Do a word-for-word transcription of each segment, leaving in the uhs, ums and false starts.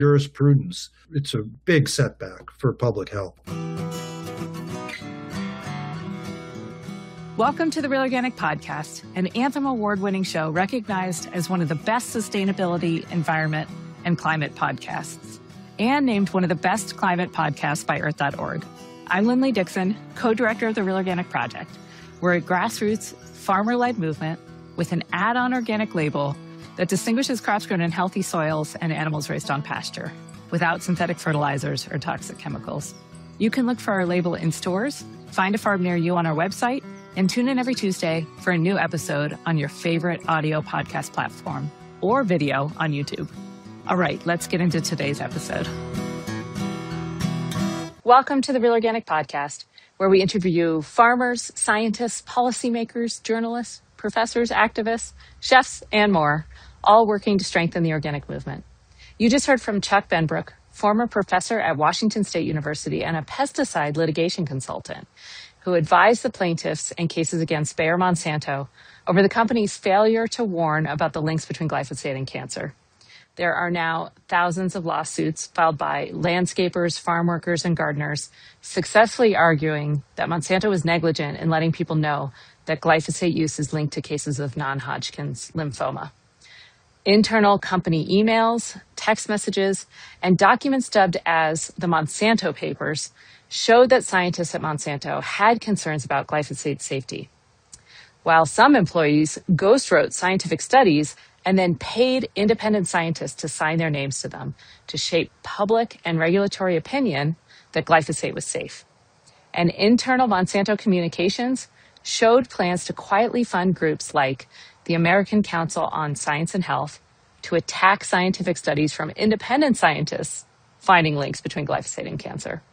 jurisprudence. It's a big setback for public health. Welcome to the Real Organic Podcast, an Anthem Award-winning show recognized as one of the best sustainability, environment, and climate podcasts, and named one of the best climate podcasts by earth dot org. I'm Lindley Dixon, co-director of the Real Organic Project. We're a grassroots, farmer-led movement with an add-on organic label that distinguishes crops grown in healthy soils and animals raised on pasture, without synthetic fertilizers or toxic chemicals. You can look for our label in stores, find a farm near you on our website, and tune in every Tuesday for a new episode on your favorite audio podcast platform or video on YouTube. All right, let's get into today's episode. Welcome to the Real Organic Podcast, where we interview farmers, scientists, policymakers, journalists, professors, activists, chefs, and more, all working to strengthen the organic movement. You just heard from Chuck Benbrook, former professor at Washington State University and a pesticide litigation consultant, who advised the plaintiffs in cases against Bayer Monsanto over the company's failure to warn about the links between glyphosate and cancer. There are now thousands of lawsuits filed by landscapers, farm workers, and gardeners successfully arguing that Monsanto was negligent in letting people know that glyphosate use is linked to cases of non-Hodgkin's lymphoma. Internal company emails, text messages, and documents dubbed as the Monsanto Papers showed that scientists at Monsanto had concerns about glyphosate safety. While some employees ghostwrote scientific studies and then paid independent scientists to sign their names to them to shape public and regulatory opinion that glyphosate was safe. And internal Monsanto communications showed plans to quietly fund groups like the American Council on Science and Health to attack scientific studies from independent scientists finding links between glyphosate and cancer.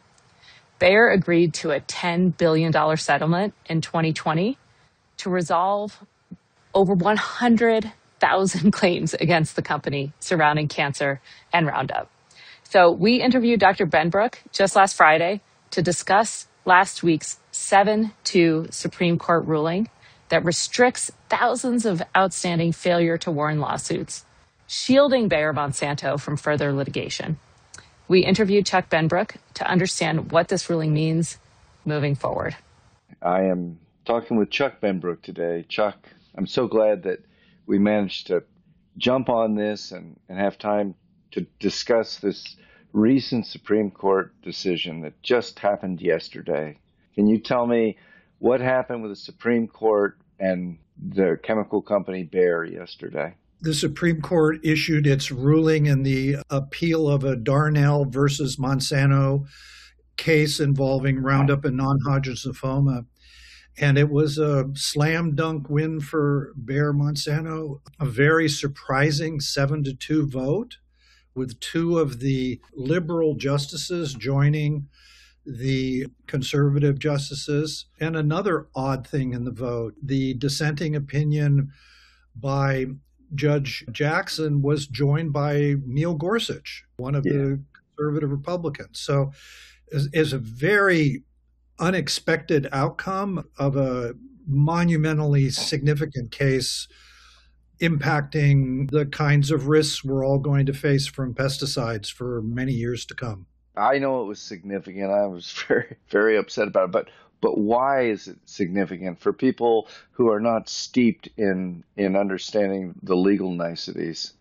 Bayer agreed to a ten billion dollars settlement in twenty twenty to resolve over one hundred thousand claims against the company surrounding cancer and Roundup. So we interviewed Doctor Benbrook just last Friday to discuss last week's seven two Supreme Court ruling that restricts thousands of outstanding failure to warn lawsuits, shielding Bayer Monsanto from further litigation. We interviewed Chuck Benbrook to understand what this ruling means moving forward. I am talking with Chuck Benbrook today. Chuck, I'm so glad that we managed to jump on this and, and have time to discuss this recent Supreme Court decision that just happened yesterday. Can you tell me what happened with the Supreme Court and the chemical company Bayer yesterday? The Supreme Court issued its ruling in the appeal of a Darnell versus Monsanto case involving Roundup and non-Hodgkin's lymphoma. And it was a slam dunk win for Bayer Monsanto, a very surprising seven to two vote, with two of the liberal justices joining the conservative justices. And another odd thing in the vote, the dissenting opinion by Judge Jackson was joined by Neil Gorsuch, one of yeah. the conservative Republicans. So it's a very unexpected outcome of a monumentally significant case impacting the kinds of risks we're all going to face from pesticides for many years to come. I know it was significant. I was very, very upset about it. But but why is it significant for people who are not steeped in, in understanding the legal niceties?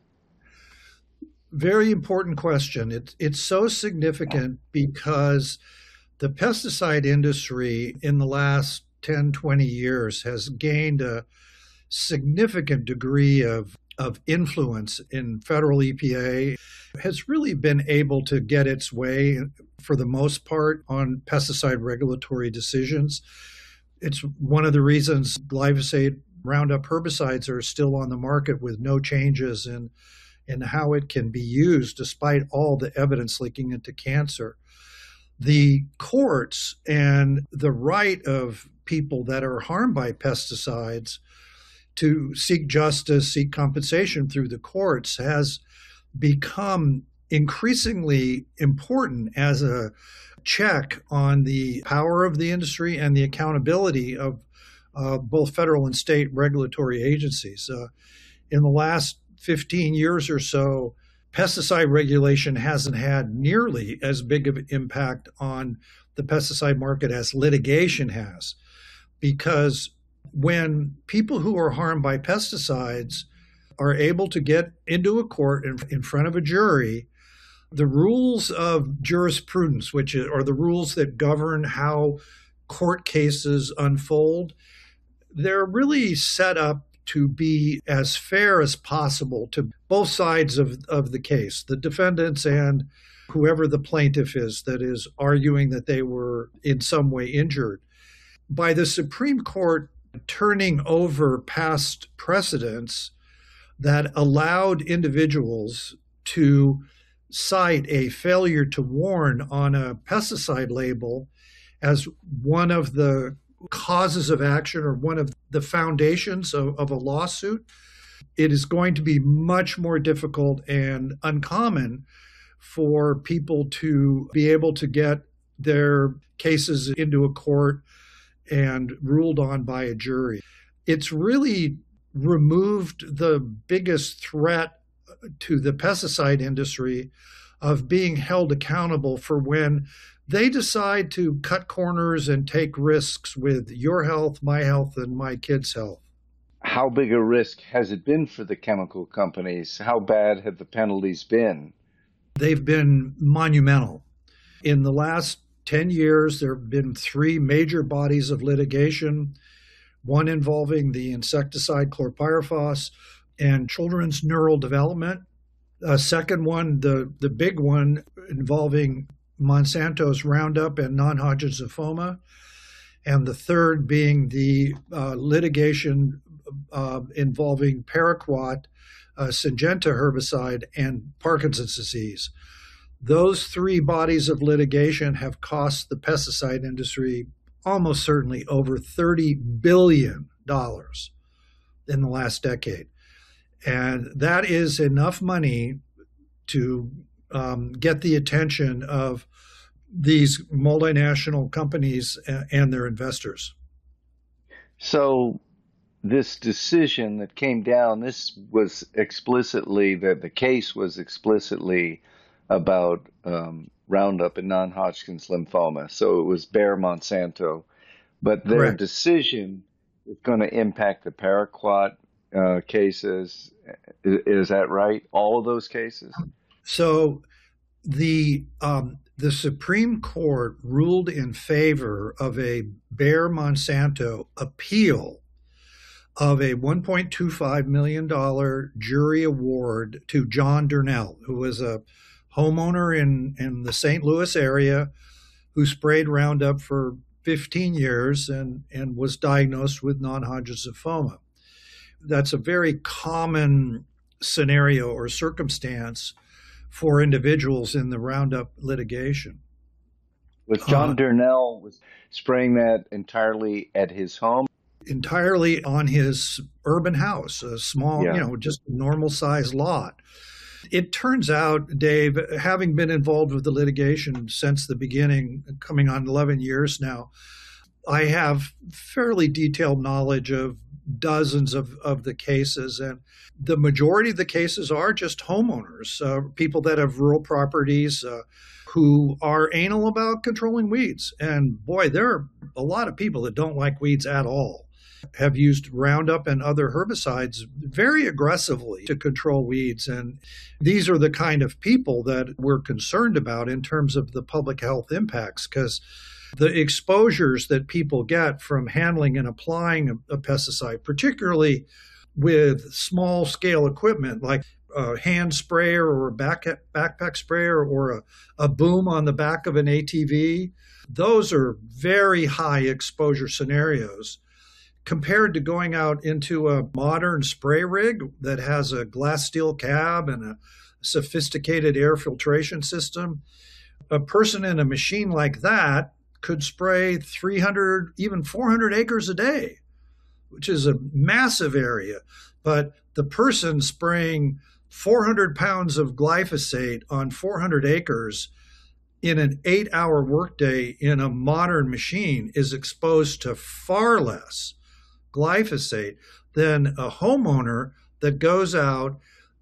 Very important question. It's it's so significant because the pesticide industry in the last ten, twenty years has gained a significant degree of, of influence in federal E P A, has really been able to get its way, for the most part, on pesticide regulatory decisions. It's one of the reasons glyphosate, Roundup herbicides are still on the market with no changes in, in how it can be used, despite all the evidence linking into cancer. The courts and the right of people that are harmed by pesticides to seek justice, seek compensation through the courts has become increasingly important as a check on the power of the industry and the accountability of uh, both federal and state regulatory agencies. Uh, in the last fifteen years or so, pesticide regulation hasn't had nearly as big of an impact on the pesticide market as litigation has. Because when people who are harmed by pesticides are able to get into a court in, in front of a jury, the rules of jurisprudence, which are the rules that govern how court cases unfold, they're really set up to be as fair as possible to both sides of, of the case, the defendants and whoever the plaintiff is that is arguing that they were in some way injured. By the Supreme Court turning over past precedents that allowed individuals to cite a failure to warn on a pesticide label as one of the causes of action or one of the foundations of, of a lawsuit, it is going to be much more difficult and uncommon for people to be able to get their cases into a court and ruled on by a jury. It's really removed the biggest threat to the pesticide industry of being held accountable for when they decide to cut corners and take risks with your health, my health, and my kids' health. How big a risk has it been for the chemical companies? How bad have the penalties been? They've been monumental. In the last ten years, there have been three major bodies of litigation, one involving the insecticide chlorpyrifos and children's neural development. A second one, the, the big one, involving Monsanto's Roundup and non-Hodgkin's lymphoma. And the third being the uh, litigation uh, involving paraquat, uh, Syngenta herbicide, and Parkinson's disease. Those three bodies of litigation have cost the pesticide industry almost certainly over thirty billion dollars in the last decade. And that is enough money to um, get the attention of these multinational companies and their investors. So this decision that came down, this was explicitly, that the case was explicitly about um, Roundup and non-Hodgkin's lymphoma. So it was Bayer Monsanto. But their Correct. decision is going to impact the paraquat uh, cases. Is, is that right? All of those cases? So the um, the Supreme Court ruled in favor of a Bayer Monsanto appeal of a one point two five million dollars jury award to John Durnell, who was a homeowner in, in the Saint Louis area who sprayed Roundup for fifteen years and, and was diagnosed with non-Hodgkin's lymphoma. That's a very common scenario or circumstance for individuals in the Roundup litigation. Was John Uh, Durnell was spraying that entirely at his home? Entirely on his urban house, a small, Yeah. you know, just normal sized lot. It turns out, Dave, having been involved with the litigation since the beginning, coming on eleven years now, I have fairly detailed knowledge of dozens of, of the cases. And the majority of the cases are just homeowners, uh, people that have rural properties uh, who are anal about controlling weeds. And boy, there are a lot of people that don't like weeds at all, have used Roundup and other herbicides very aggressively to control weeds. And these are the kind of people that we're concerned about in terms of the public health impacts, because the exposures that people get from handling and applying a, a pesticide, particularly with small scale equipment like a hand sprayer or a back, backpack sprayer or a, a boom on the back of an A T V, those are very high exposure scenarios compared to going out into a modern spray rig that has a glass steel cab and a sophisticated air filtration system. A person in a machine like that could spray three hundred, even four hundred acres a day, which is a massive area. But the person spraying four hundred pounds of glyphosate on four hundred acres in an eight-hour workday in a modern machine is exposed to far less glyphosate than a homeowner that goes out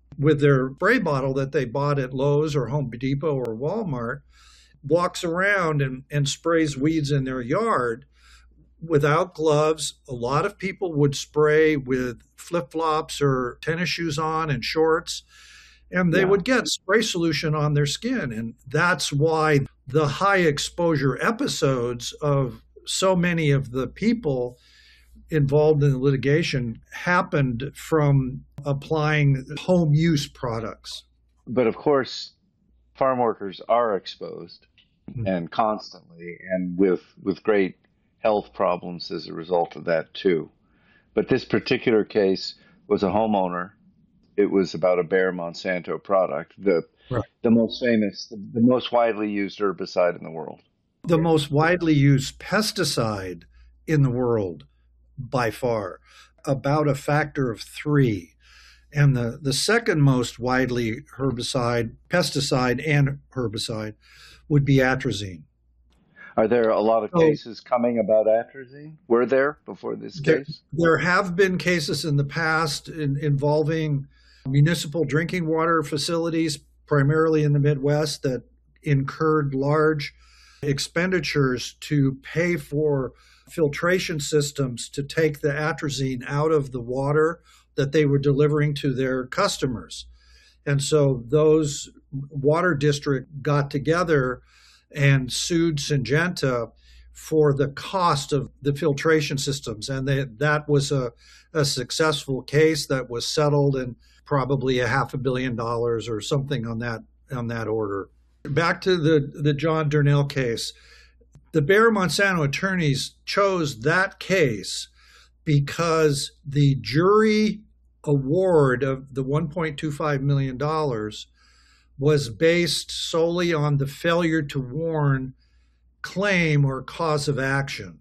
with their spray bottle that they bought at Lowe's or Home Depot or Walmart, walks around and, and sprays weeds in their yard without gloves. A lot of people would spray with flip-flops or tennis shoes on and shorts, and they Yeah. would get spray solution on their skin. And that's why the high exposure episodes of so many of the people involved in the litigation happened from applying home use products. But of course, farm workers are exposed Mhm. and constantly, and with with great health problems as a result of that too. But this particular case was a homeowner. It was about a Bayer Monsanto product, the Right. the most famous, the, the most widely used herbicide in the world. The most widely used pesticide in the world by far, about a factor of three. And the, the second most widely herbicide, pesticide and herbicide would be atrazine. Are there a lot of So- cases coming about atrazine? Were there before this There, case? there have been cases in the past in, involving municipal drinking water facilities, primarily in the Midwest, that incurred large expenditures to pay for filtration systems to take the atrazine out of the water that they were delivering to their customers. And so those water districts got together and sued Syngenta for the cost of the filtration systems. And they, that was a, a successful case that was settled in probably a half a billion dollars or something on that on that order. Back to the, the John Darnell case. The Bayer Monsanto attorneys chose that case because the jury award of the one point two five million dollars was based solely on the failure to warn claim or cause of action.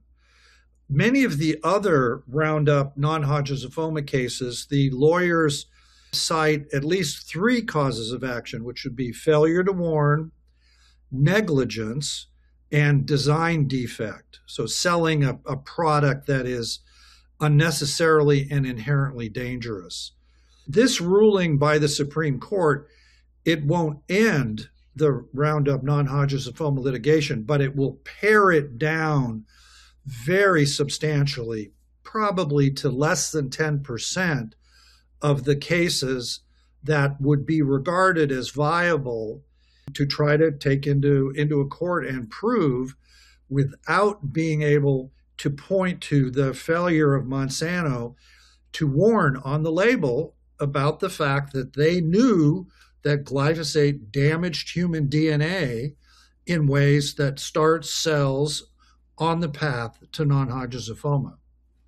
Many of the other Roundup non-Hodgkin's lymphoma cases, the lawyers cite at least three causes of action, which would be failure to warn, negligence, and design defect. So selling a, a product that is unnecessarily and inherently dangerous. This ruling by the Supreme Court, it won't end the Roundup non-Hodgkin's lymphoma litigation, but it will pare it down very substantially, probably to less than ten percent of the cases that would be regarded as viable to try to take into, into a court and prove without being able to point to the failure of Monsanto to warn on the label about the fact that they knew that glyphosate damaged human D N A in ways that start cells on the path to non-Hodgkin's lymphoma.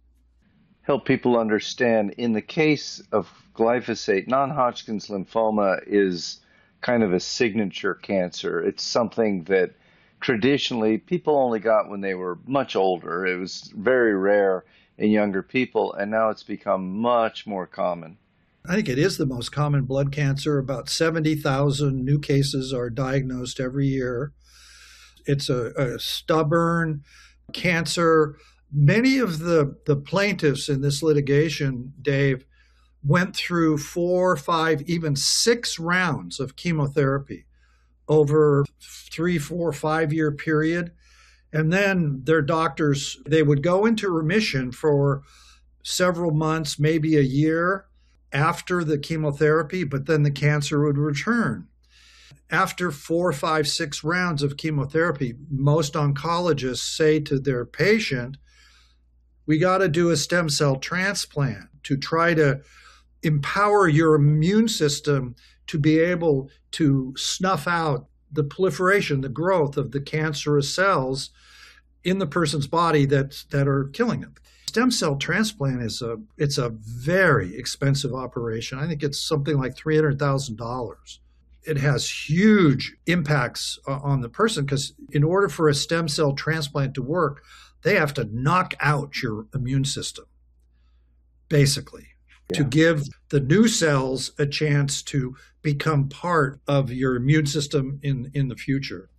Help people understand, in the case of glyphosate, non-Hodgkin's lymphoma is kind of a signature cancer. It's something that traditionally people only got when they were much older. It was very rare in younger people, and now it's become much more common. I think it is the most common blood cancer. About seventy thousand new cases are diagnosed every year. It's a, a stubborn cancer. Many of the, the plaintiffs in this litigation, Dave, went through four, five, even six rounds of chemotherapy over three, four, five-year period. And then their doctors, they would go into remission for several months, maybe a year after the chemotherapy, but then the cancer would return. After four, five, six rounds of chemotherapy, most oncologists say to their patient, we got to do a stem cell transplant to try to empower your immune system to be able to snuff out the proliferation, the growth of the cancerous cells in the person's body that, that are killing them. Stem cell transplant is a it's a very expensive operation. I think it's something like three hundred thousand dollars. It has huge impacts on the person because in order for a stem cell transplant to work, they have to knock out your immune system, basically, yeah. to give the new cells a chance to become part of your immune system in, in the future.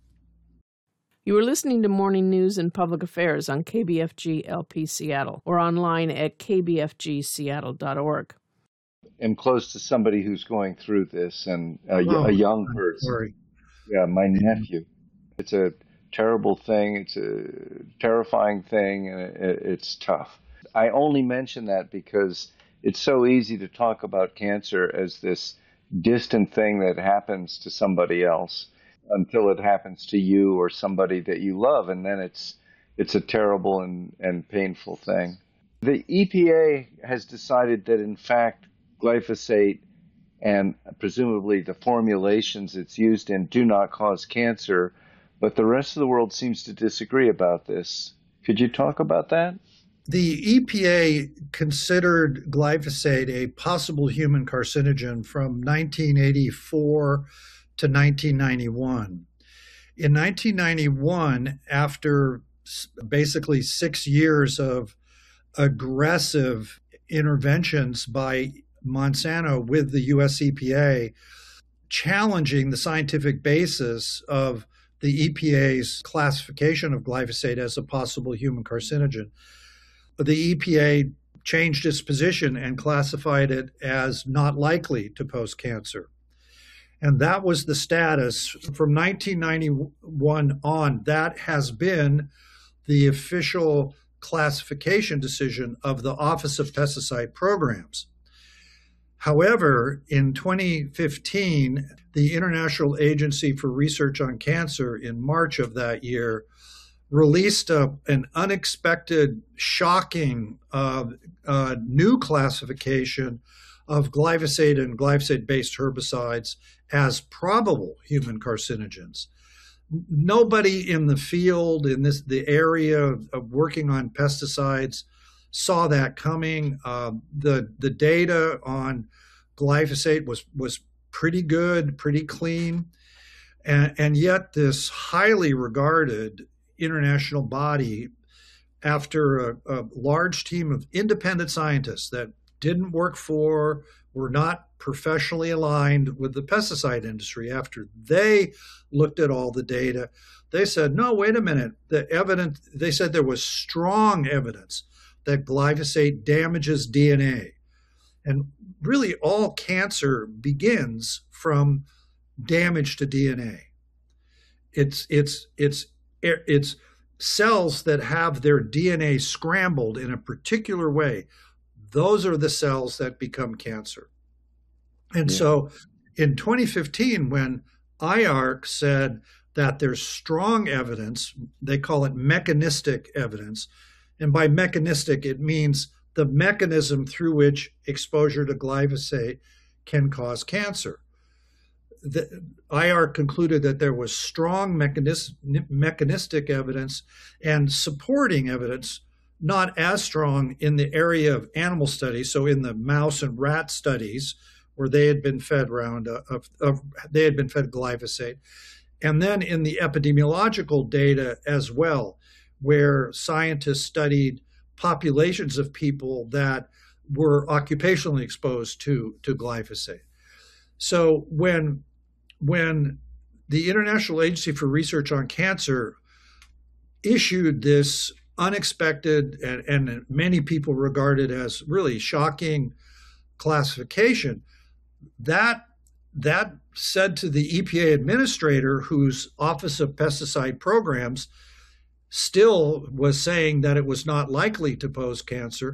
You are listening to Morning News and Public Affairs on K B F G L P Seattle or online at k b f g seattle dot org. am close to somebody who's going through this, and a, Oh, a young I'm person. sorry. Yeah, my nephew. It's a terrible thing. It's a terrifying thing, and it, it's tough. I only mention that because it's so easy to talk about cancer as this distant thing that happens to somebody else until it happens to you or somebody that you love, and then it's it's a terrible and, and painful thing. The E P A has decided that, in fact, glyphosate and presumably the formulations it's used in do not cause cancer, but the rest of the world seems to disagree about this. Could you talk about that? The E P A considered glyphosate a possible human carcinogen from nineteen eighty-four to nineteen ninety-one. In nineteen ninety-one, after basically six years of aggressive interventions by Monsanto with the U S E P A, challenging the scientific basis of the E P A's classification of glyphosate as a possible human carcinogen, the E P A changed its position and classified it as not likely to pose cancer. And that was the status from nineteen ninety-one on. That has been the official classification decision of the Office of Pesticide Programs. However, in twenty fifteen, the International Agency for Research on Cancer, in March of that year, released a, an unexpected, shocking uh, uh, new classification of glyphosate and glyphosate-based herbicides as probable human carcinogens. Nobody in the field, in this the area of, of working on pesticides, saw that coming. Uh, the the data on glyphosate was was pretty good, pretty clean, and, and yet this highly regarded international body, after a, a large team of independent scientists that didn't work for, were not professionally aligned with the pesticide industry, after they looked at all the data, they said, no, wait a minute. The evidence, they said there was strong evidence that glyphosate damages D N A. And really all cancer begins from damage to D N A. It's, it's, it's, it's cells that have their D N A scrambled in a particular way. Those are the cells that become cancer. And yeah. So in twenty fifteen, when I A R C said that there's strong evidence, they call it mechanistic evidence. And by mechanistic, it means the mechanism through which exposure to glyphosate can cause cancer. The I A R C concluded that there was strong mechanis- mechanistic evidence and supporting evidence, not as strong in the area of animal studies. So in the mouse and rat studies, where they had been fed round of, of they had been fed glyphosate, and then in the epidemiological data as well, where scientists studied populations of people that were occupationally exposed to, to glyphosate. So when when the International Agency for Research on Cancer issued this unexpected and, and many people regarded as really shocking classification, that that said to the E P A administrator, whose Office of Pesticide Programs still was saying that it was not likely to pose cancer.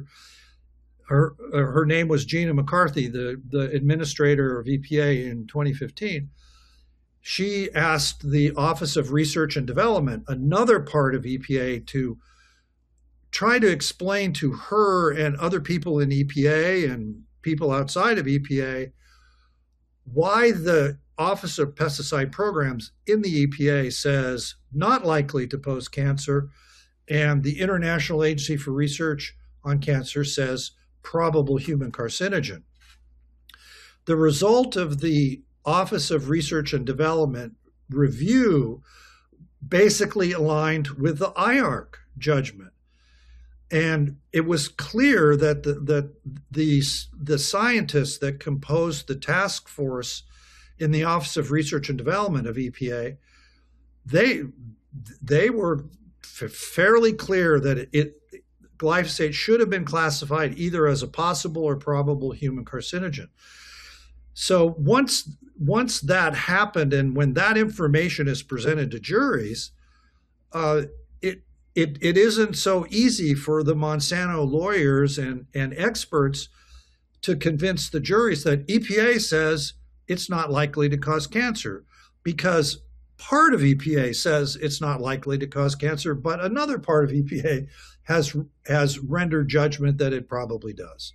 Her her name was Gina McCarthy, the, the administrator of E P A in twenty fifteen. She asked the Office of Research and Development, another part of E P A, to try to explain to her and other people in E P A and people outside of E P A why the Office of Pesticide Programs in the E P A says not likely to pose cancer, and the International Agency for Research on Cancer says probable human carcinogen. The result of the Office of Research and Development review basically aligned with the I A R C judgment. And it was clear that the, that the, the scientists that composed the task force in the Office of Research and Development of E P A, they they were f- fairly clear that it glyphosate should have been classified either as a possible or probable human carcinogen. So once once that happened, and when that information is presented to juries, uh, it it it isn't so easy for the Monsanto lawyers and, and experts to convince the juries that E P A says it's not likely to cause cancer, because part of E P A says it's not likely to cause cancer, but another part of E P A has has rendered judgment that it probably does.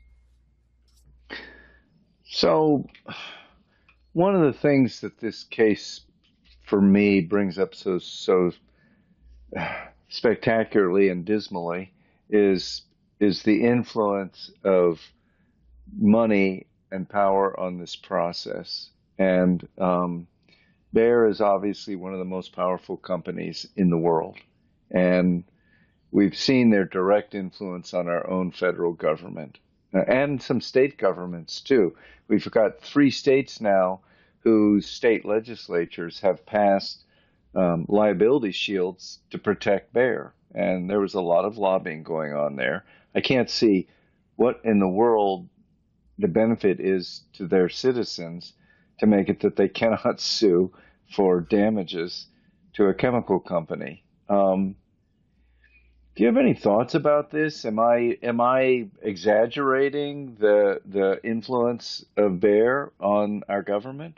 So one of the things that this case for me brings up so so spectacularly and dismally is is the influence of money and power on this process. And um, Bayer is obviously one of the most powerful companies in the world. And we've seen their direct influence on our own federal government uh, and some state governments too. We've got three states now whose state legislatures have passed um, liability shields to protect Bayer. And there was a lot of lobbying going on there. I can't see what in the world the benefit is to their citizens to make it that they cannot sue for damages to a chemical company. Um, do you have any thoughts about this? Am I am I exaggerating the the influence of Bayer on our government?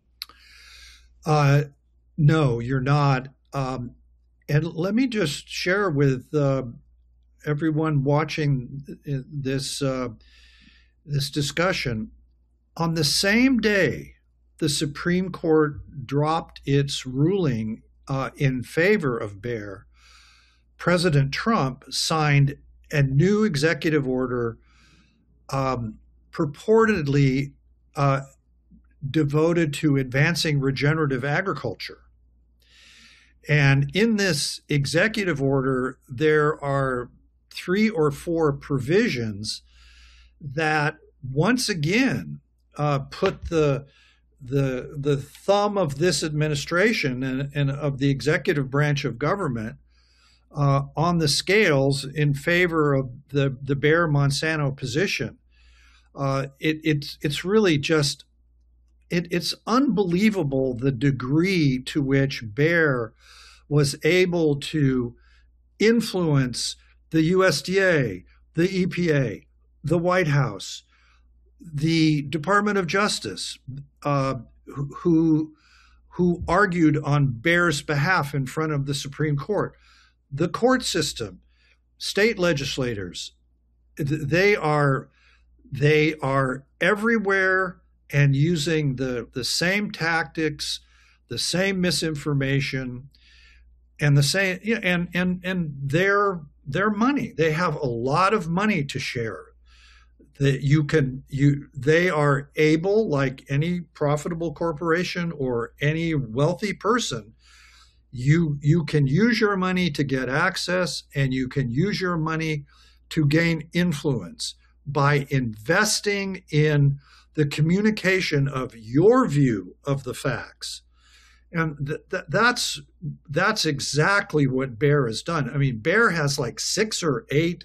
Uh, no, you're not. Um, and let me just share with uh, everyone watching this uh, this discussion. On the same day the Supreme Court dropped its ruling uh, in favor of Bayer, President Trump signed a new executive order um, purportedly uh, devoted to advancing regenerative agriculture. And in this executive order, there are three or four provisions that once again uh, put the the the thumb of this administration and, and of the executive branch of government uh, on the scales in favor of the the Bayer Monsanto position. Uh, it, it's it's really just it, it's unbelievable the degree to which Bayer was able to influence the U S D A, the E P A, the White House, the Department of Justice, uh, who who argued on Bayer's behalf in front of the Supreme Court, the court system, state legislators. They are they are everywhere and using the the same tactics, the same misinformation, and the same and and and their their money. They have a lot of money to share. That you can you they are able, like any profitable corporation or any wealthy person, you you can use your money to get access, and you can use your money to gain influence by investing in the communication of your view of the facts. And th- th- that's that's exactly what Bayer has done. I mean, Bayer has like six or eight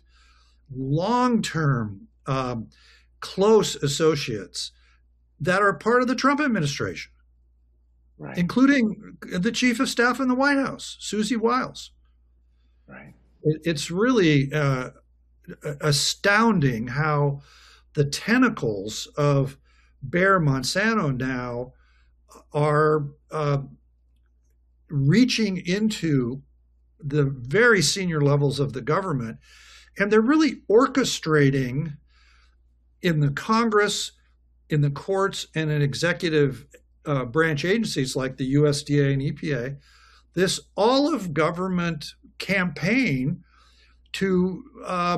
long-term Um, close associates that are part of the Trump administration, Right. including the chief of staff in the White House, Susie Wiles. Right. It, it's really uh, astounding how the tentacles of Bayer Monsanto now are uh, reaching into the very senior levels of the government, and they're really orchestrating in the Congress, in the courts, and in executive uh, branch agencies like the U S D A and E P A, this all-of government campaign to uh,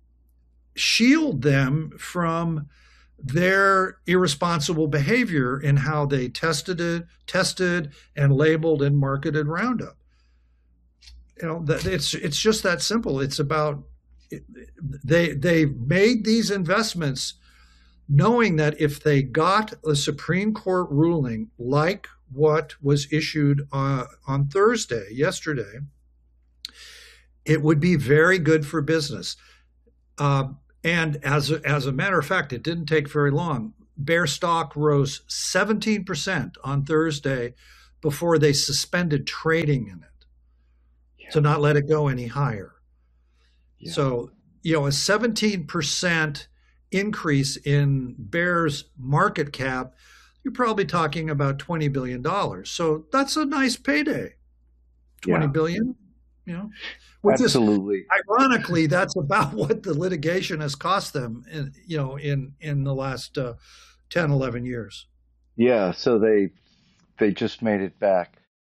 shield them from their irresponsible behavior in how they tested it, tested and labeled and marketed Roundup. You know, that it's it's just that simple. It's about They they made these investments knowing that if they got a Supreme Court ruling like what was issued uh, on Thursday, yesterday, it would be very good for business. Uh, and as a, as a matter of fact, it didn't take very long. Bear stock rose seventeen percent on Thursday before they suspended trading in it Yeah. to not let it go any higher. Yeah. So, you know, a seventeen percent increase in Bear's market cap, you're probably talking about twenty billion dollars. So that's a nice payday. twenty Yeah. billion, you know, which is, Absolutely. ironically, that's about what the litigation has cost them, in, you know, in, in the last uh, ten, eleven years. Yeah. So they they just made it back.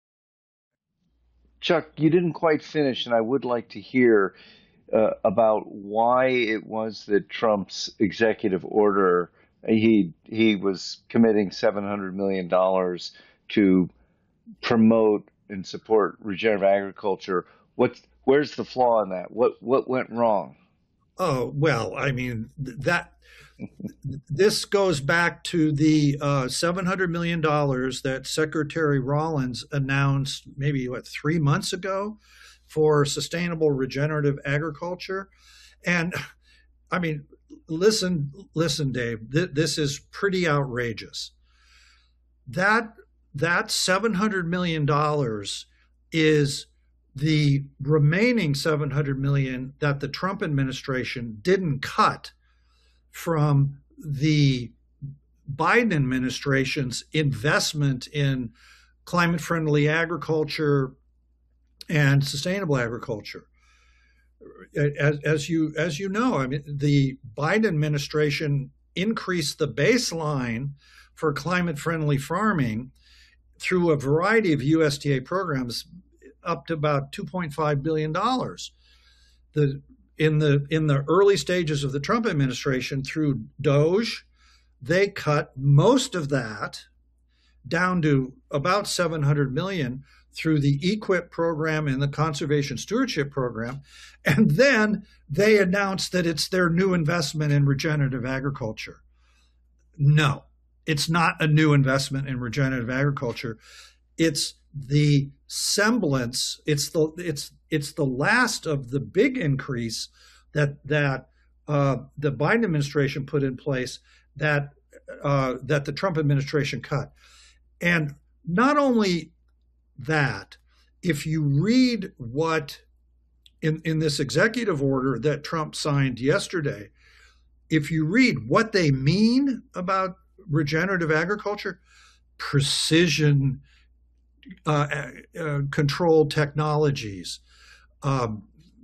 Chuck, you didn't quite finish, and I would like to hear uh, about why it was that Trump's executive order, he he was committing seven hundred million dollars to promote and support regenerative agriculture. What where's the flaw in that? What what went wrong? Oh, well, I mean, that this goes back to the uh, seven hundred million dollars that Secretary Rollins announced maybe, what, three months ago for sustainable regenerative agriculture. And I mean, listen, listen, Dave, th- this is pretty outrageous. That, that seven hundred million dollars is the remaining seven hundred million dollars that the Trump administration didn't cut from the Biden administration's investment in climate-friendly agriculture and sustainable agriculture. As, as you as you know, I mean, the Biden administration increased the baseline for climate-friendly farming through a variety of U S D A programs up to about two point five billion dollars. The In the in the early stages of the Trump administration, through DOGE, they cut most of that down to about seven hundred million dollars through the E Q I P program and the Conservation Stewardship Program. And then they announced that it's their new investment in regenerative agriculture. No, it's not a new investment in regenerative agriculture. It's the semblance, it's the it's it's the last of the big increase that that uh, the Biden administration put in place that uh, that the Trump administration cut. And not only that, if you read what in, in this executive order that Trump signed yesterday, if you read what they mean about regenerative agriculture, precision Uh, uh, control technologies, um,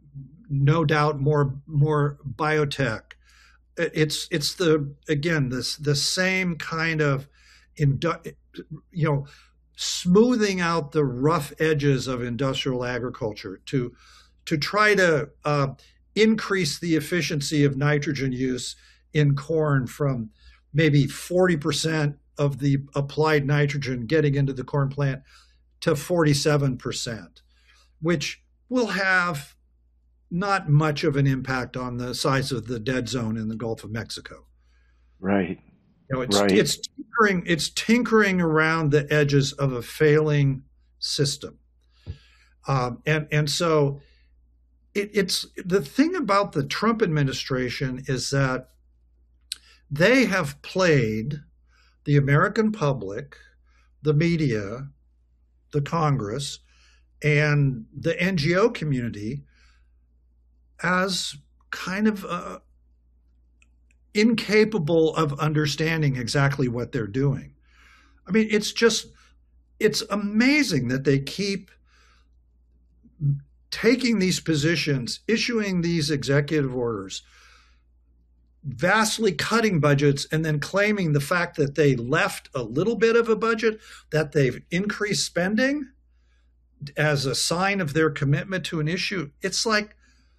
no doubt more more biotech. It's it's the again this the same kind of, indu- you know, smoothing out the rough edges of industrial agriculture to to try to uh, increase the efficiency of nitrogen use in corn from maybe forty percent of the applied nitrogen getting into the corn plant to forty-seven percent, which will have not much of an impact on the size of the dead zone in the Gulf of Mexico. Right. You know, it's right. it's tinkering, it's tinkering around the edges of a failing system. Um, and, and so it, it's the thing about the Trump administration is that they have played the American public, the media, the Congress, and the N G O community as kind of uh, incapable of understanding exactly what they're doing. I mean, it's just, it's amazing that they keep taking these positions, issuing these executive orders, vastly cutting budgets, and then claiming the fact that they left a little bit of a budget, that they've increased spending as a sign of their commitment to an issue. It's like,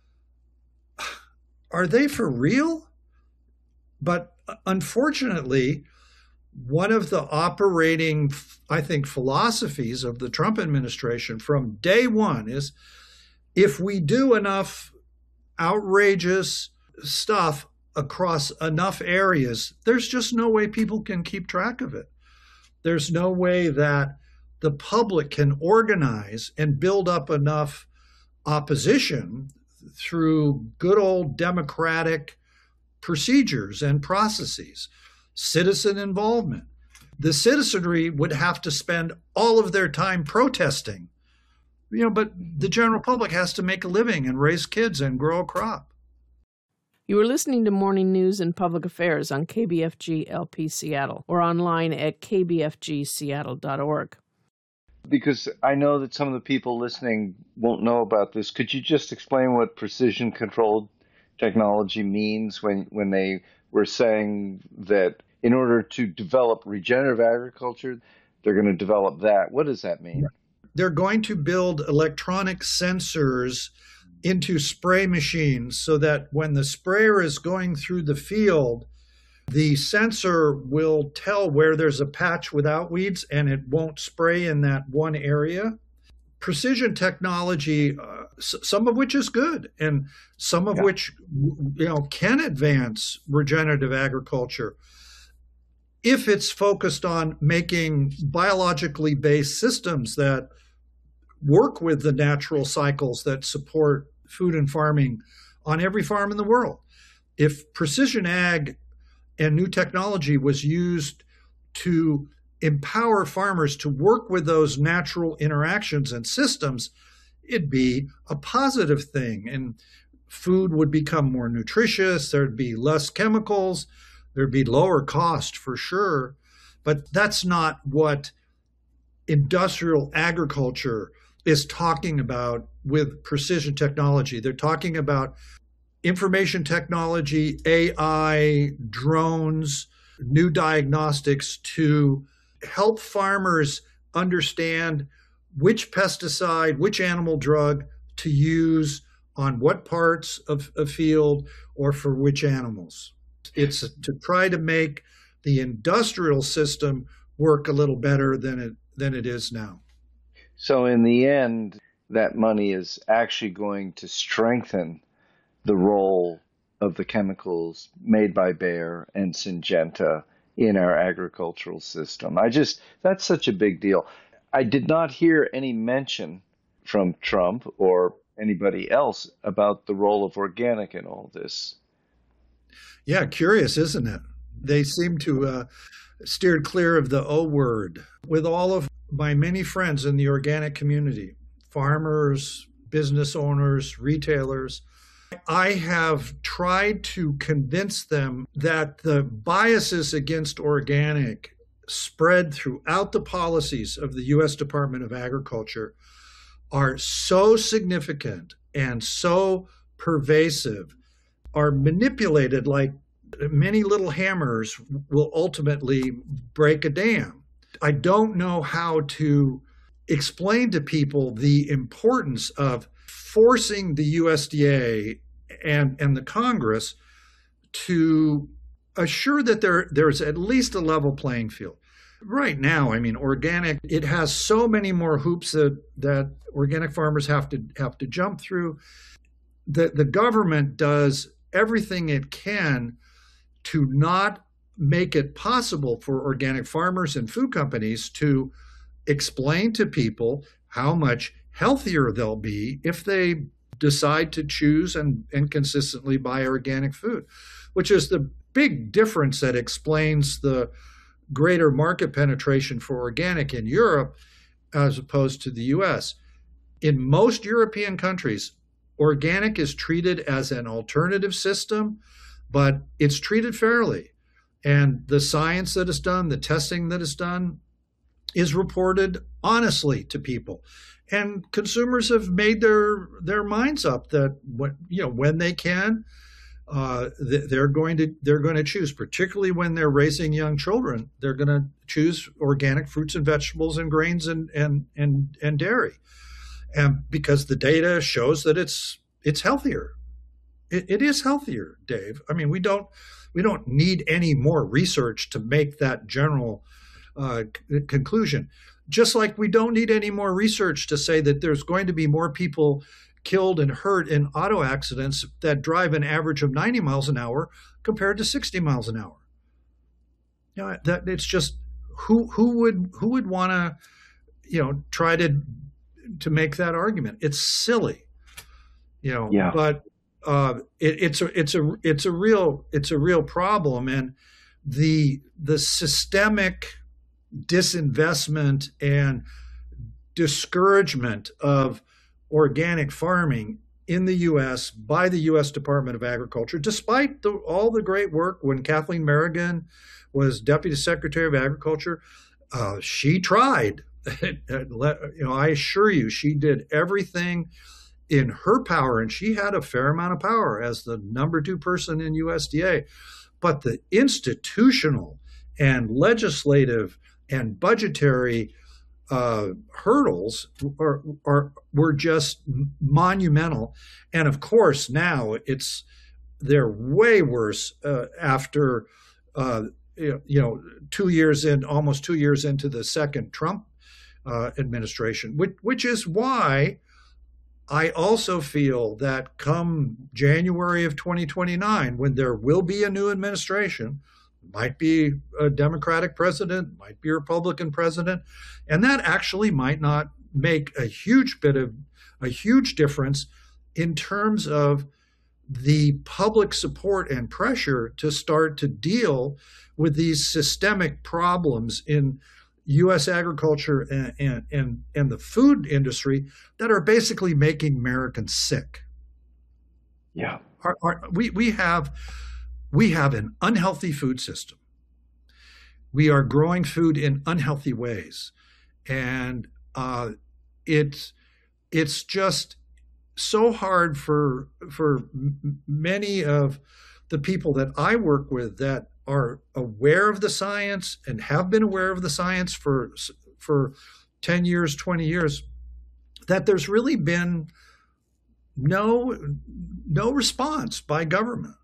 are they for real? But unfortunately, one of the operating, I think, philosophies of the Trump administration from day one is, if we do enough outrageous stuff across enough areas, there's just no way people can keep track of it. There's no way that the public can organize and build up enough opposition through good old democratic procedures and processes, citizen involvement. The citizenry would have to spend all of their time protesting, you know, but the general public has to make a living and raise kids and grow a crop. You are listening to Morning News and Public Affairs on K B F G L P Seattle or online at k b f g seattle dot org. Because I know that some of the people listening won't know about this, could you just explain what precision controlled technology means when, when they were saying that in order to develop regenerative agriculture, they're going to develop that? What does that mean? They're going to build electronic sensors into spray machines so that when the sprayer is going through the field, the sensor will tell where there's a patch without weeds and it won't spray in that one area. Precision technology, uh, s- some of which is good and some of Yeah. which, you know, can advance regenerative agriculture if it's focused on making biologically based systems that work with the natural cycles that support food and farming on every farm in the world. If precision ag and new technology was used to empower farmers to work with those natural interactions and systems, it'd be a positive thing. And food would become more nutritious, there'd be less chemicals, there'd be lower cost for sure. But that's not what industrial agriculture is talking about with precision technology. They're talking about information technology, A I, drones, new diagnostics to help farmers understand which pesticide, which animal drug to use on what parts of a field or for which animals. It's to try to make the industrial system work a little better than it than it is now. So in the end, that money is actually going to strengthen the role of the chemicals made by Bayer and Syngenta in our agricultural system. I just, that's such a big deal. I did not hear any mention from Trump or anybody else about the role of organic in all this. Yeah, curious, isn't it? They seem to uh, steered clear of the O word. With all of my many friends in the organic community, farmers, business owners, retailers, I have tried to convince them that the biases against organic spread throughout the policies of the U S Department of Agriculture are so significant and so pervasive, are manipulated like many little hammers will ultimately break a dam. I don't know how to explain to people the importance of forcing the U S D A and, and the Congress to assure that there, there's at least a level playing field. Right now, I mean, organic, it has so many more hoops that, that organic farmers have to have to jump through. The, the government does everything it can to not make it possible for organic farmers and food companies to explain to people how much healthier they'll be if they decide to choose and, and consistently buy organic food, which is the big difference that explains the greater market penetration for organic in Europe as opposed to the U S. In most European countries, organic is treated as an alternative system, but it's treated fairly. And the science that is done, the testing that is done, is reported honestly to people. And consumers have made their their minds up that when, you know, when they can, uh, they're going to they're going to choose. Particularly when they're raising young children, they're going to choose organic fruits and vegetables and grains and and and and dairy, and because the data shows that it's it's healthier. It, it is healthier, Dave. I mean, we don't we don't need any more research to make that general uh, c- conclusion. Just like we don't need any more research to say that there's going to be more people killed and hurt in auto accidents that drive an average of ninety miles an hour compared to sixty miles an hour. You know, that it's just who who would who would want to, you know, try to to make that argument? It's silly. you know, Yeah. but uh, it, it's a it's a it's a real it's a real problem, and the the systemic disinvestment and discouragement of organic farming in the U S by the U S Department of Agriculture, despite the, all the great work when Kathleen Merrigan was Deputy Secretary of Agriculture, uh, she tried. You know, I assure you, she did everything in her power, and she had a fair amount of power as the number two person in U S D A. But the institutional and legislative and budgetary uh, hurdles are, are were just monumental. And of course, now it's they're way worse uh, after uh, you know two years in, almost two years into the second Trump uh, administration, which which is why I also feel that come January of twenty twenty-nine, when there will be a new administration, might be a Democratic president, might be a Republican president, and that actually might not make a huge bit of a huge difference in terms of the public support and pressure to start to deal with these systemic problems in U S agriculture and, and, and, and the food industry that are basically making Americans sick. Yeah. Our, our, we, we have we have an unhealthy food system. We are growing food in unhealthy ways. And uh, it's it's just so hard for for m- many of the people that I work with that are aware of the science and have been aware of the science for for ten years, twenty years, that there's really been no no response by government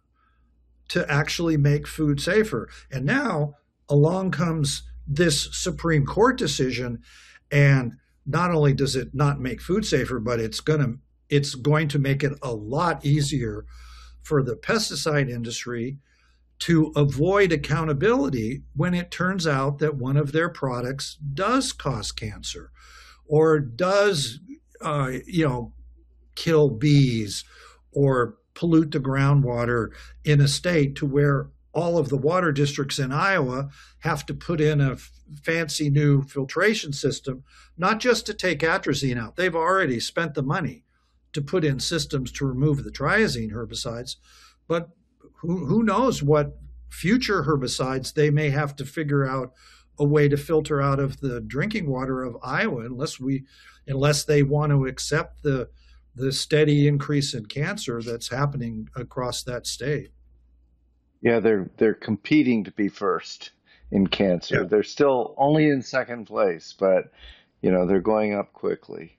to actually make food safer. And now along comes this Supreme Court decision, and not only does it not make food safer, but it's going to it's going to make it a lot easier for the pesticide industry to avoid accountability when it turns out that one of their products does cause cancer or does, uh, you know, kill bees or pollute the groundwater in a state to where all of the water districts in Iowa have to put in a f- fancy new filtration system, not just to take atrazine out. They've already spent the money to put in systems to remove the triazine herbicides, but who, who knows what future herbicides they may have to figure out a way to filter out of the drinking water of Iowa, unless we, unless they want to accept the the steady increase in cancer that's happening across that state. Yeah, they're they're competing to be first in cancer. Yeah. They're still only in second place, but you know they're going up quickly.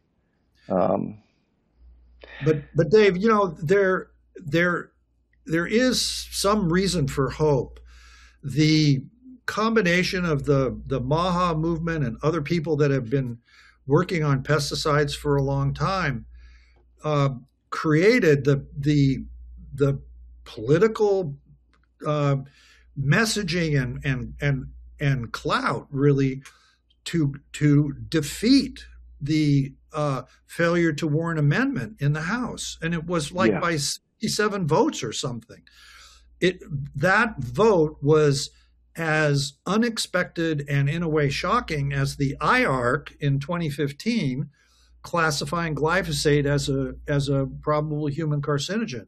Um, but but Dave, you know there there there is some reason for hope. The combination of the the MAHA movement and other people that have been working on pesticides for a long time uh, created the the the political uh, messaging and and and and clout really to to defeat the uh, failure to warn amendment in the House, and it was like Yeah. by sixty-seven votes or something. It that vote was as unexpected and in a way shocking as the I A R C in twenty fifteen classifying glyphosate as a as a probable human carcinogen.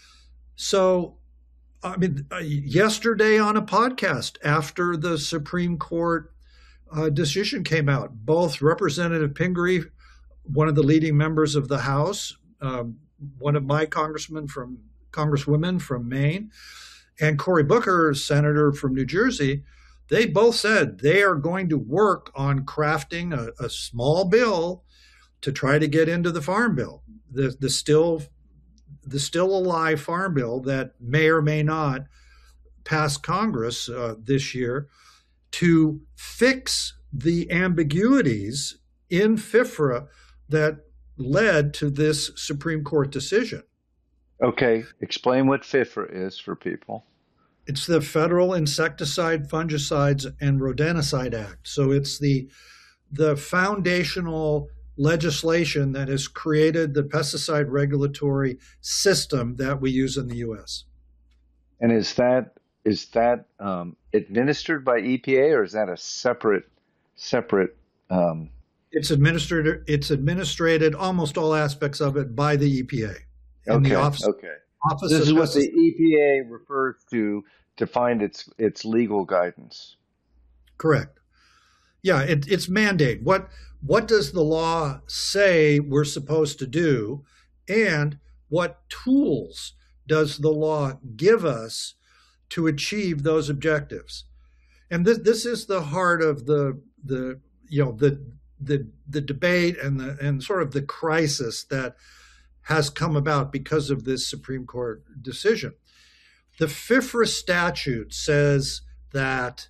So, I mean, uh, yesterday on a podcast after the Supreme Court uh, decision came out, both Representative Pingree, one of the leading members of the House, um, one of my congressmen from congresswomen from Maine, and Cory Booker, senator from New Jersey, they both said they are going to work on crafting a, a small bill to try to get into the farm bill, the the still the still alive farm bill that may or may not pass Congress uh, this year, to fix the ambiguities in FIFRA that led to this Supreme Court decision. Okay, explain what FIFRA is for people. It's the Federal Insecticide, Fungicides, and Rodenticide Act. So it's the the foundational legislation that has created the pesticide regulatory system that we use in the U S. And is that is that um, administered by E P A, or is that a separate separate? Um... It's administered. It's administrated almost all aspects of it by the E P A. Okay. The office, okay. office this is what pesticide- the E P A refers to to find its its legal guidance. Correct. Yeah, it, it's mandate. What what does the law say we're supposed to do, and what tools does the law give us to achieve those objectives? And this this is the heart of the the you know the the the debate and the and sort of the crisis that has come about because of this Supreme Court decision. The FIFRA statute says that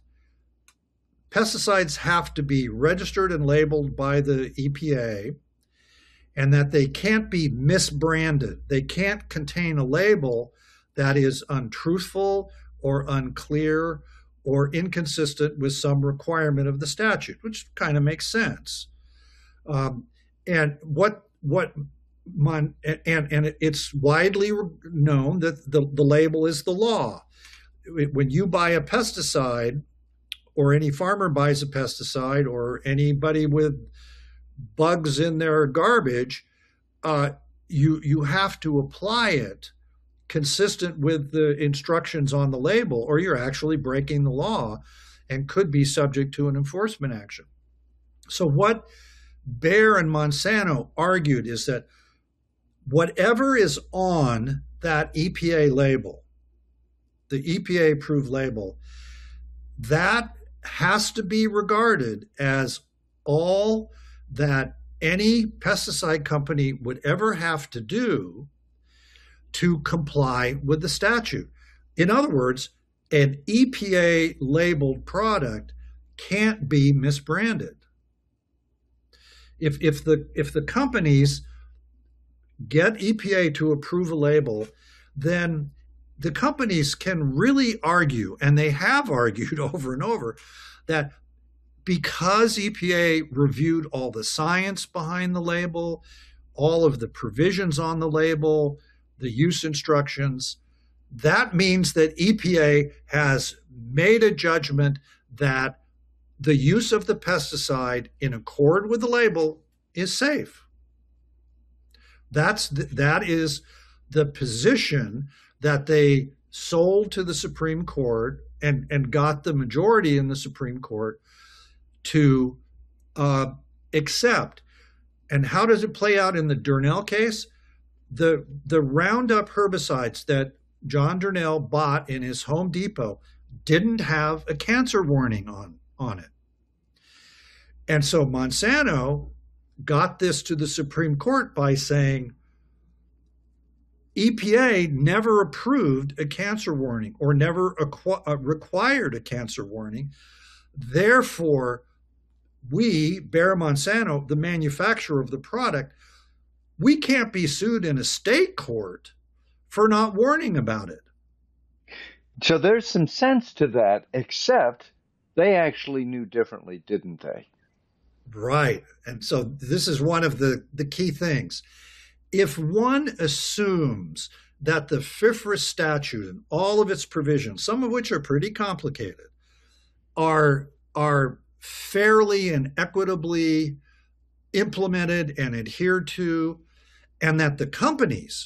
pesticides have to be registered and labeled by the E P A, and that they can't be misbranded. They can't contain a label that is untruthful or unclear or inconsistent with some requirement of the statute, which kind of makes sense. Um, and what what Mon, and and it's widely known that the, the label is the law. When you buy a pesticide, or any farmer buys a pesticide, or anybody with bugs in their garbage, uh, you you have to apply it consistent with the instructions on the label, or you're actually breaking the law and could be subject to an enforcement action. So what Bayer and Monsanto argued is that whatever is on that E P A label, the E P A approved label, that has to be regarded as all that any pesticide company would ever have to do to comply with the statute. In other words, an E P A labeled product can't be misbranded. If if the if the companies get E P A to approve a label, then the companies can really argue, and they have argued over and over, that because E P A reviewed all the science behind the label, all of the provisions on the label, the use instructions, that means that E P A has made a judgment that the use of the pesticide in accord with the label is safe. That's the, that is the position that they sold to the Supreme Court and, and got the majority in the Supreme Court to uh, accept. And how does it play out in the Durnell case? The, the Roundup herbicides that John Durnell bought in his Home Depot didn't have a cancer warning on, on it. And so Monsanto got this to the Supreme Court by saying, E P A never approved a cancer warning or never aqua- uh, required a cancer warning. Therefore, we, Bayer Monsanto, the manufacturer of the product, we can't be sued in a state court for not warning about it. So there's some sense to that, except they actually knew differently, didn't they? Right. And so this is one of the, the key things. If one assumes that the FIFRA statute and all of its provisions, some of which are pretty complicated, are, are fairly and equitably implemented and adhered to, and that the companies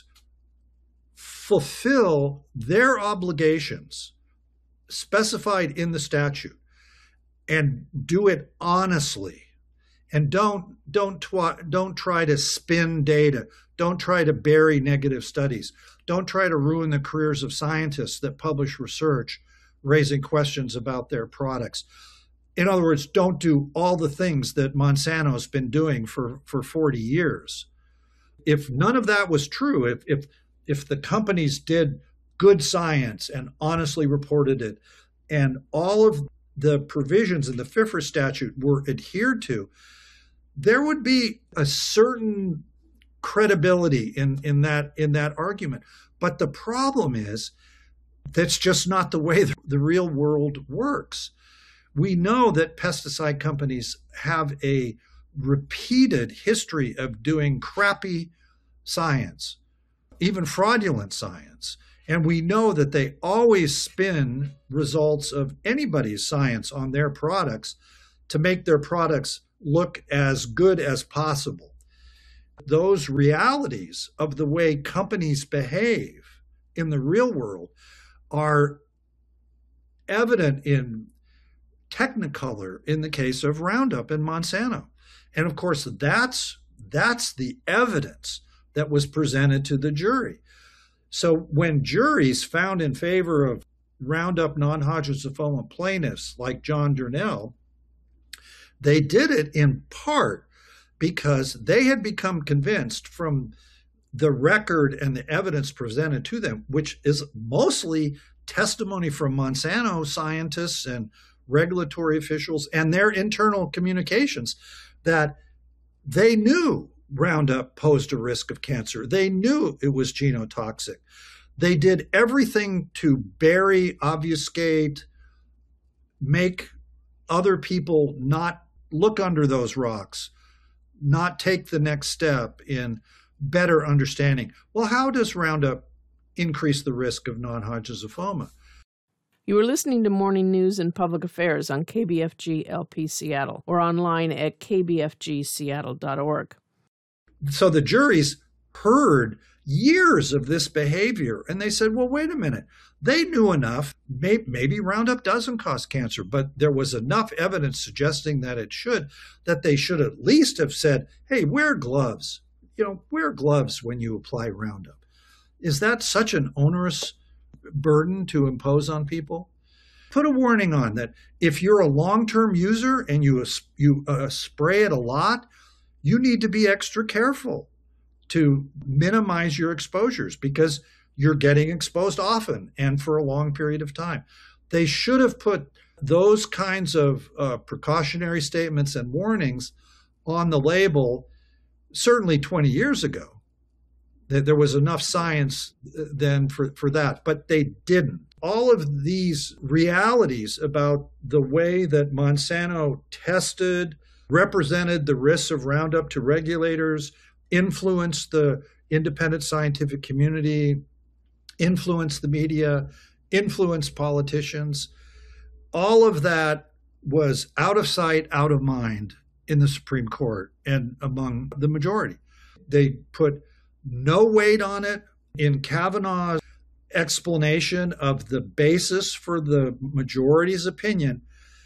fulfill their obligations specified in the statute and do it honestly, and don't don't twi- don't try to spin data, don't try to bury negative studies, don't try to ruin the careers of scientists that publish research raising questions about their products. In other words, don't do all the things that Monsanto's been doing for, for forty years. If none of that was true, if if if the companies did good science and honestly reported it, and all of the provisions in the FIFRA statute were adhered to, there would be a certain credibility in, in that in that argument. But the problem is that's just not the way the real world works. We know that pesticide companies have a repeated history of doing crappy science, even fraudulent science. And we know that they always spin results of anybody's science on their products to make their products look as good as possible. Those realities of the way companies behave in the real world are evident in Technicolor in the case of Roundup and Monsanto. And of course, that's that's the evidence that was presented to the jury. So when juries found in favor of Roundup non-Hodgkin's lymphoma plaintiffs like John Durnell, they did it in part because they had become convinced from the record and the evidence presented to them, which is mostly testimony from Monsanto scientists and regulatory officials and their internal communications, that they knew Roundup posed a risk of cancer. They knew it was genotoxic. They did everything to bury, obfuscate, make other people not look under those rocks, not take the next step in better understanding. Well, how does Roundup increase the risk of non-Hodgkin's lymphoma? You are listening to Morning News and Public Affairs on K B F G L P Seattle or online at k b f g seattle dot org. So the juries heard years of this behavior, and they said, well, wait a minute. They knew enough. Maybe, maybe Roundup doesn't cause cancer, but there was enough evidence suggesting that it should, that they should at least have said, hey, wear gloves. You know, wear gloves when you apply Roundup. Is that such an onerous burden to impose on people? Put a warning on that if you're a long-term user and you, you uh, spray it a lot, you need to be extra careful to minimize your exposures because you're getting exposed often and for a long period of time. They should have put those kinds of uh, precautionary statements and warnings on the label certainly twenty years ago. There was enough science then for, for that, but they didn't. All of these realities about the way that Monsanto tested, represented the risks of Roundup to regulators, influenced the independent scientific community, influenced the media, influenced politicians, all of that was out of sight, out of mind in the Supreme Court and among the majority. They put no weight on it. In Kavanaugh's explanation of the basis for the majority's opinion,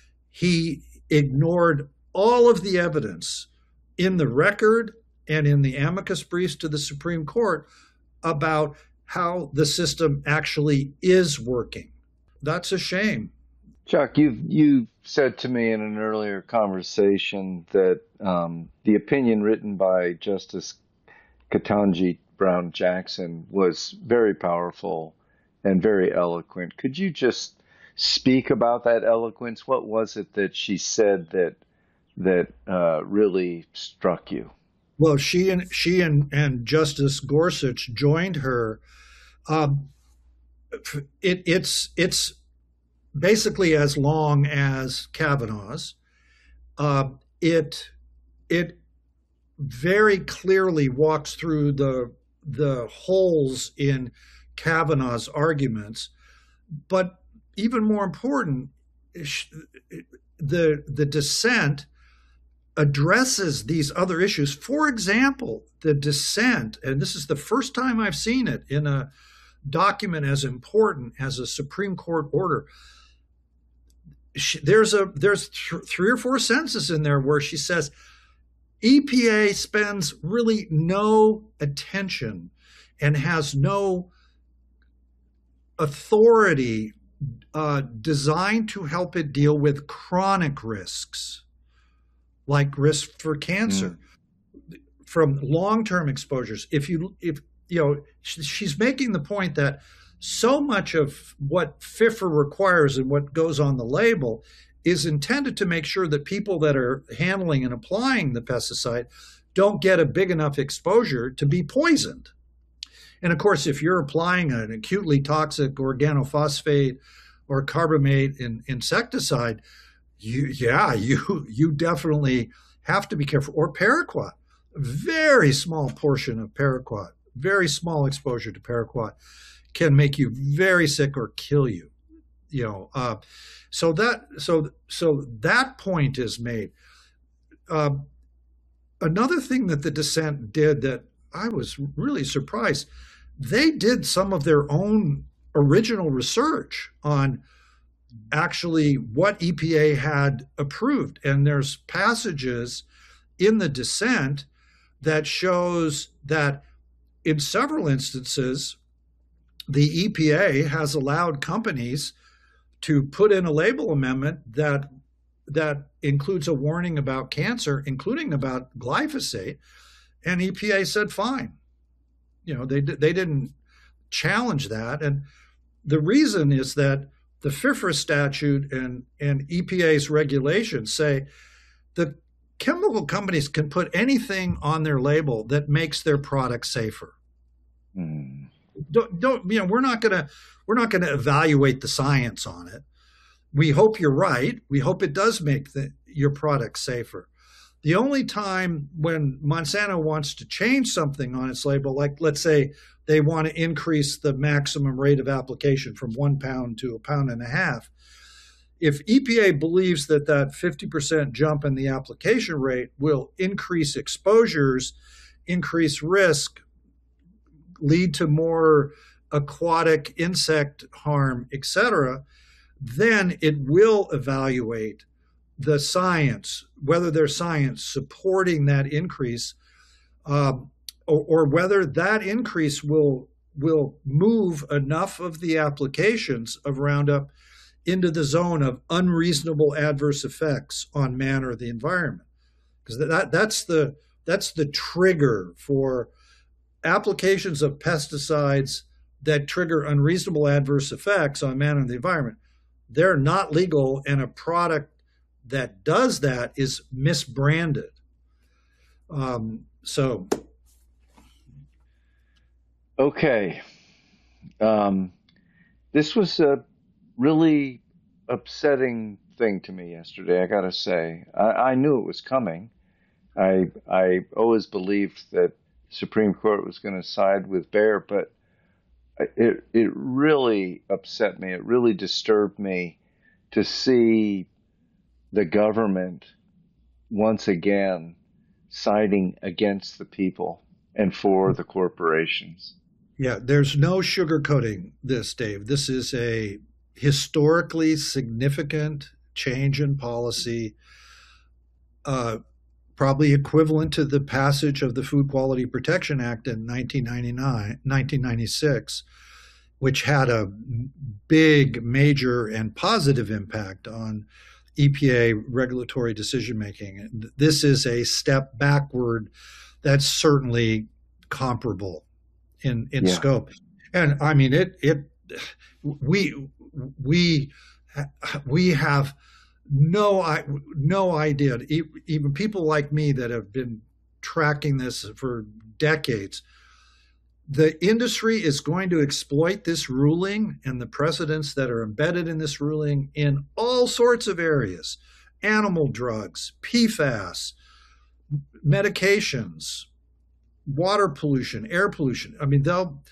he ignored all of the evidence in the record and in the amicus briefs to the Supreme Court about how the system actually is working. That's a shame. Chuck, you've, you said to me in an earlier conversation that um, the opinion written by Justice Ketanji Brown Jackson was very powerful and very eloquent. Could you just speak about that eloquence? What was it that she said that that uh, really struck you? Well, she and she and, and Justice Gorsuch joined her. Um, it, it's it's basically as long as Kavanaugh's. Uh, it it very clearly walks through the the holes in Kavanaugh's arguments, but even more important, the the dissent addresses these other issues. For example, the dissent, and this is the first time I've seen it in a document as important as a Supreme Court order. She, there's a there's th- three or four sentences in there where she says E P A spends really no attention and has no authority uh, designed to help it deal with chronic risks, like risk for cancer mm. from long-term exposures. If you, if you know, she's making the point that so much of what FIFA requires and what goes on the label is intended to make sure that people that are handling and applying the pesticide don't get a big enough exposure to be poisoned. And of course, if you're applying an acutely toxic organophosphate or carbamate in insecticide, you, yeah, you you definitely have to be careful. Or paraquat, a very small portion of paraquat, very small exposure to paraquat can make you very sick or kill you. You know, uh, so that so so that point is made. Uh, another thing that the dissent did that I was really surprised, they did some of their own original research on actually what E P A had approved. And there's passages in the dissent that shows that in several instances, the E P A has allowed companies to put in a label amendment that that includes a warning about cancer, including about glyphosate, and E P A said fine. You know, they they didn't challenge that, and the reason is that the FIFRA statute and and E P A's regulations say the chemical companies can put anything on their label that makes their product safer. Mm. Don't, don't you know? We're not gonna we're not gonna evaluate the science on it. We hope you're right. We hope it does make the, your product safer. The only time when Monsanto wants to change something on its label, like let's say they want to increase the maximum rate of application from one pound to a pound and a half, if E P A believes that that fifty percent jump in the application rate will increase exposures, increase risk, lead to more aquatic insect harm, et cetera, then it will evaluate the science, whether there's science supporting that increase, um, or, or whether that increase will will move enough of the applications of Roundup into the zone of unreasonable adverse effects on man or the environment, because that that's the that's the trigger for applications of pesticides that trigger unreasonable adverse effects on man and the environment. They're not legal, and a product that does that is misbranded. Um, so, okay, um, this was a really upsetting thing to me yesterday. I got to say, I, I knew it was coming. I I always believed that the Supreme Court was going to side with Bayer, but it it really upset me. It really disturbed me to see the government once again siding against the people and for the corporations. Yeah, there's no sugarcoating this, Dave. This is a historically significant change in policy, uh, probably equivalent to the passage of the Food Quality Protection Act in nineteen ninety-nine, nineteen ninety-six, which had a big, major, and positive impact on E P A regulatory decision-making. This is a step backward that's certainly comparable in, in yeah. scope. And I mean, it, it, we, we, we have no, no idea, even people like me that have been tracking this for decades, the industry is going to exploit this ruling and the precedents that are embedded in this ruling in all sorts of areas: animal drugs, P FAS, medications, water pollution, air pollution. I mean, they'll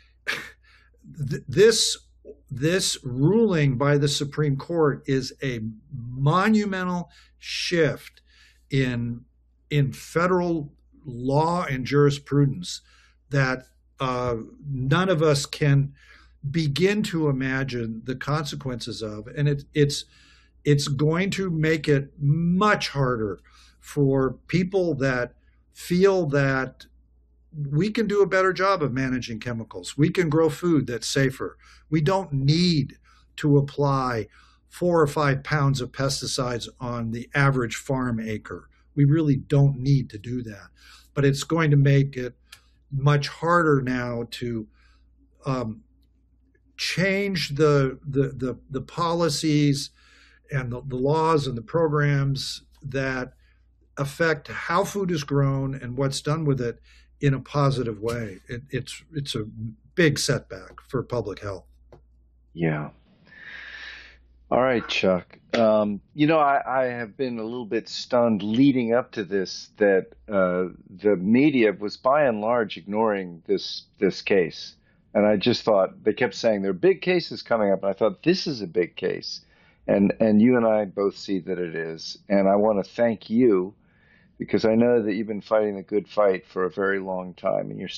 this this ruling by the Supreme Court is a monumental shift in in federal law and jurisprudence that Uh, none of us can begin to imagine the consequences of, and it, it's it's going to make it much harder for people that feel that we can do a better job of managing chemicals. We can grow food that's safer. We don't need to apply four or five pounds of pesticides on the average farm acre. We really don't need to do that, but it's going to make it much harder now to um, change the, the the the policies and the, the laws and the programs that affect how food is grown and what's done with it in a positive way. It, it's it's a big setback for public health. Yeah. All right, Chuck. Um, you know, I, I have been a little bit stunned leading up to this that uh, the media was by and large ignoring this this case, and I just thought they kept saying there are big cases coming up, and I thought this is a big case, and and you and I both see that it is, and I want to thank you because I know that you've been fighting the good fight for a very long time, and you're